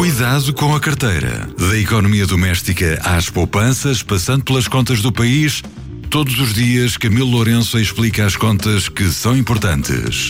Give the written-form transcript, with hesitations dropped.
Cuidado com a carteira. Da economia doméstica às poupanças, passando pelas contas do país, todos os dias Camilo Lourenço explica as contas que são importantes.